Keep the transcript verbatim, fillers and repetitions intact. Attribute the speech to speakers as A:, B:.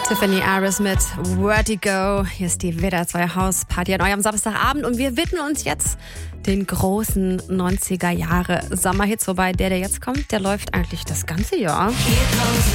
A: Tiffany Aris mit Vertigo. Hier ist die W D R zwei Hausparty an eurem Samstagabend und wir widmen uns jetzt den großen neunziger Jahre Sommerhits. Wobei der, der jetzt kommt, der läuft eigentlich das ganze Jahr.